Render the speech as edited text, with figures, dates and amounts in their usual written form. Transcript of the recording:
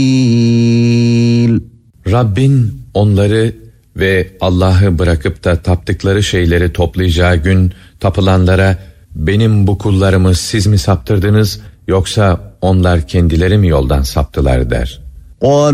Rabbin onları ve Allah'ı bırakıp da taptıkları şeyleri toplayacağı gün tapılanlara benim bu kullarımı siz mi saptırdınız yoksa onlar kendileri mi yoldan saptılar der.